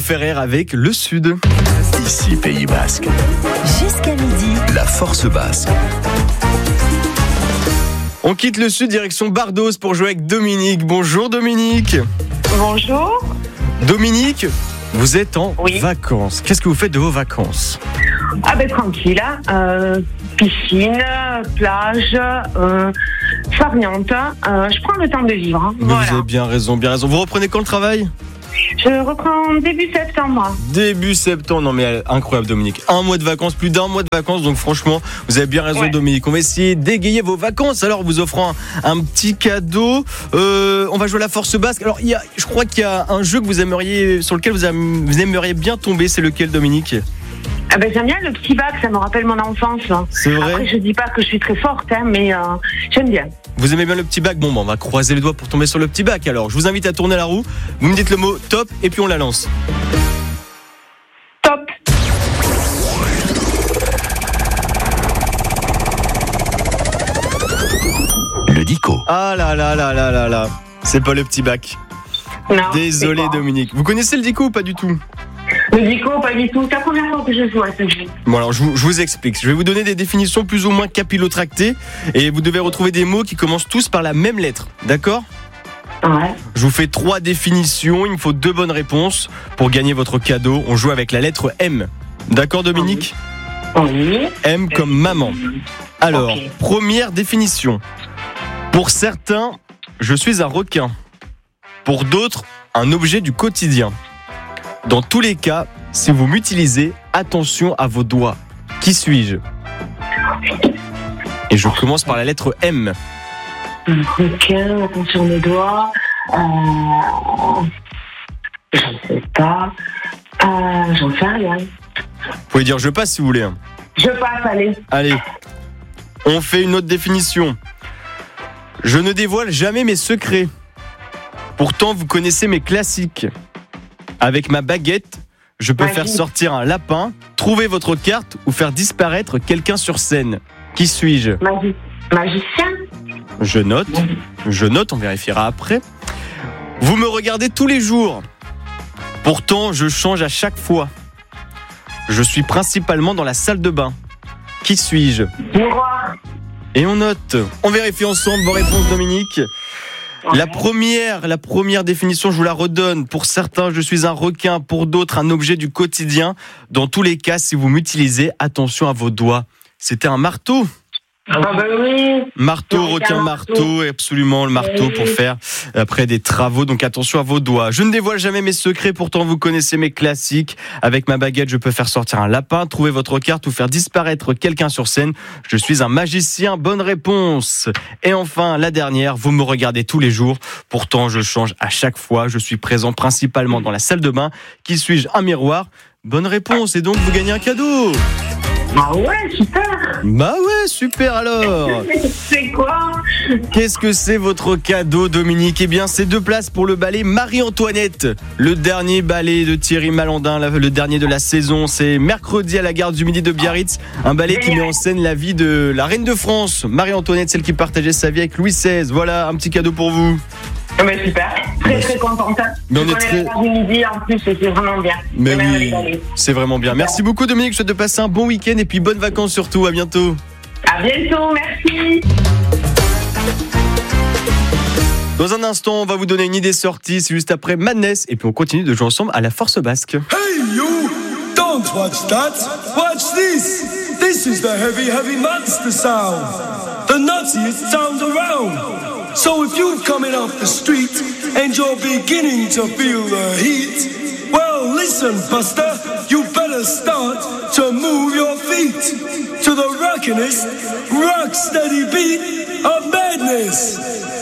Ferrer avec le Sud. Ici Pays Basque. Jusqu'à midi. La Force Basque. On quitte le Sud, direction Bardos pour jouer avec Dominique. Bonjour Dominique. Bonjour. Dominique, vous êtes en Oui. vacances. Qu'est-ce que vous faites de vos vacances ? Ah ben tranquille, piscine, plage, farniente. Je prends le temps de vivre. Mais Voilà. vous avez bien raison, bien raison. Vous reprenez quand le travail ? Je reprends début septembre. Début septembre. Non mais incroyable Dominique. Un mois de vacances, plus d'un mois de vacances. Donc franchement, vous avez bien raison Ouais. Dominique. On va essayer d'égayer vos vacances. Alors vous offrant un petit cadeau. On va jouer à la Force Basque. Alors je crois qu'il y a un jeu que vous aimeriez, sur lequel vous aimeriez bien tomber. C'est lequel Dominique ? Ah ben j'aime bien le petit bac, ça me rappelle mon enfance. C'est vrai ? Après je dis pas que je suis très forte, mais j'aime bien. Vous aimez bien le petit bac ? Bon, on va croiser les doigts pour tomber sur le petit bac. Alors, je vous invite à tourner la roue. Vous me dites le mot top et puis on la lance. Top. Le Dico. Ah là là là là là là. C'est pas le petit bac. Non, Désolé c'est pas. Dominique. Vous connaissez le dico ou pas du tout ? Le dico, pas du tout. C'est la première fois que je joue à ce jeu. Bon alors je vous explique. Je vais vous donner des définitions plus ou moins capillotractées et vous devez retrouver des mots qui commencent tous par la même lettre. D'accord ? Ouais. Je vous fais 3 définitions. Il me faut 2 bonnes réponses pour gagner votre cadeau. On joue avec la lettre M. D'accord Dominique ? Oui. M comme maman. Alors, Ok. première définition. Pour certains, je suis un requin. Pour d'autres, un objet du quotidien. Dans tous les cas, si vous m'utilisez, attention à vos doigts. Qui suis-je ? Et je commence par la lettre M. Un requin, attention mes doigts. Je ne sais pas. J'en sais rien. Vous pouvez dire je passe si vous voulez. Je passe, allez. Allez, on fait une autre définition. Je ne dévoile jamais mes secrets. Pourtant, vous connaissez mes classiques. Avec ma baguette, je peux Magie. faire sortir un lapin, trouver votre carte ou faire disparaître quelqu'un sur scène. Qui suis-je ? Magicien. Je note, on vérifiera après. Vous me regardez tous les jours. Pourtant, je change à chaque fois. Je suis principalement dans la salle de bain. Qui suis-je ? Miroir. Et on note. On vérifie ensemble vos réponses, Dominique. La première définition, je vous la redonne. Pour certains, je suis un requin. Pour d'autres, un objet du quotidien. Dans tous les cas, si vous m'utilisez, attention à vos doigts. C'était un marteau. Ah ben oui. Marteau, Oui, requin, un marteau, absolument le marteau Oui. pour faire après des travaux, donc attention à vos doigts. Je ne dévoile jamais mes secrets, pourtant vous connaissez mes classiques. Avec ma baguette, je peux faire sortir un lapin, trouver votre carte ou faire disparaître quelqu'un sur scène. Je suis un magicien, bonne réponse. Et enfin, la dernière, vous me regardez tous les jours, pourtant je change à chaque fois. Je suis présent principalement dans la salle de bain. Qui suis-je ? Un miroir. Bonne réponse, et donc vous gagnez un cadeau. Ah ouais, super. Bah ouais, super alors. C'est quoi? Qu'est-ce que c'est votre cadeau, Dominique ? Eh bien, c'est 2 places pour le ballet Marie-Antoinette. Le dernier ballet de Thierry Malandin, le dernier de la saison. C'est mercredi à la gare du Midi de Biarritz. Un ballet qui met en scène la vie de la reine de France, Marie-Antoinette, celle qui partageait sa vie avec Louis XVI. Voilà, un petit cadeau pour vous. Ah ben super, très contente. Mais on Je est connais très- la gare du Midi en plus, c'est vraiment bien. Mais J'ai même oui, rigolé. c'est vraiment bien. Merci beaucoup, Dominique. Je souhaite de passer un bon week-end et puis bonnes vacances surtout. À bientôt. À bientôt, merci. Dans un instant, on va vous donner une idée sortie. C'est juste après Madness. Et puis on continue de jouer ensemble à la Force Basque. Hey you! Don't watch that! Watch this! This is the heavy, heavy monster sound! The nuttiest sound around! So if you're coming off the street and you're beginning to feel the heat, well listen Buster, you better start to move your feet to the rockinest, rock steady beat of madness!